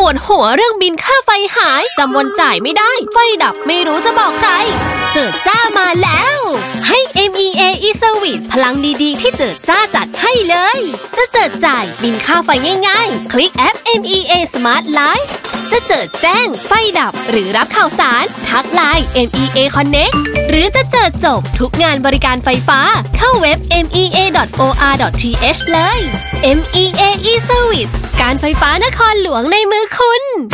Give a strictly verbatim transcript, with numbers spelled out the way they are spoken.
วดหัวเรื่องบินค่าไฟหายจำวันจ่ายไม่ได้ไฟดับไม่รู้จะบอกใครเจิดจ้ามาแล้วให้ เอ็ม อี เอ e-service พลังดีๆที่เจิดจ้าจัดให้เลยจะเจิดจ่ายบินค่าไฟง่ายๆคลิกแอป เอ็ม อี เอ Smart Life จะเจิดแจ้งไฟดับหรือรับข่าวสารทักไลน์ เอ็ม อี เอ Connect หรือจะเจิดจบทุกงานบริการไฟฟ้าเข้าเว็บ เอ็ม อี เอ ดอท โอ อาร์ ดอท ที เอช เลย เอ็ม อี เอ e-service การไฟฟ้านครหลวงในมือคุณ